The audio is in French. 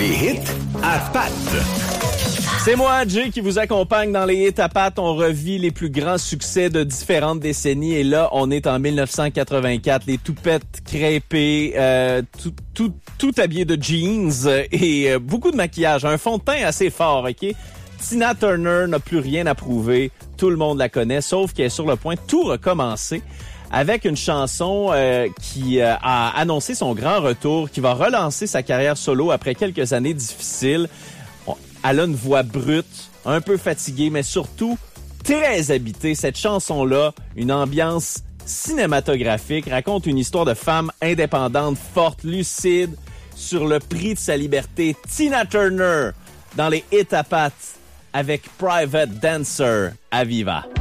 Les hits à pattes. C'est moi, Jay, qui vous accompagne dans les hits à pattes. On revit les plus grands succès de différentes décennies. Et là, on est en 1984. Les toupettes crêpées, tout habillé de jeans et beaucoup de maquillage. Un fond de teint assez fort, OK? Tina Turner n'a plus rien à prouver. Tout le monde la connaît, sauf qu'elle est sur le point de tout recommencer avec une chanson qui a annoncé son grand retour, qui va relancer sa carrière solo après quelques années difficiles. Elle a une voix brute, un peu fatiguée, mais surtout très habitée. Cette chanson-là, une ambiance cinématographique, raconte une histoire de femme indépendante, forte, lucide, sur le prix de sa liberté. Tina Turner, dans les hits à pattes, avec Private Dancer à Viva.